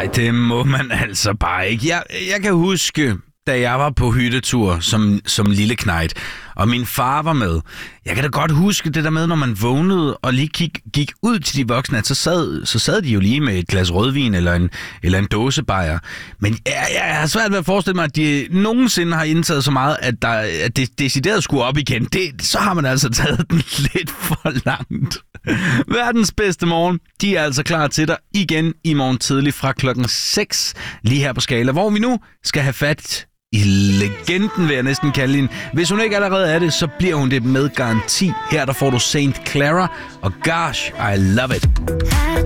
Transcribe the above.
Nej, det må man altså bare ikke. Jeg kan huske, da jeg var på hyttetur som lille knejt, og min far var med. Jeg kan da godt huske det der med, når man vågnede og lige gik ud til de voksne, at så sad de jo lige med et glas rødvin eller en dåse bajer. Men jeg har svært ved at forestille mig, at de nogensinde har indtaget så meget, at det decideret skulle op igen. Så har man altså taget den lidt for langt. Verdens bedste morgen, de er altså klar til dig igen i morgen tidlig fra klokken 6, lige her på Skala, hvor vi nu skal have fat i legenden, vil jeg næsten kalde hende. Hvis hun ikke allerede er det, så bliver hun det med garanti. Her der får du Saint Clara og Gosh, I Love It.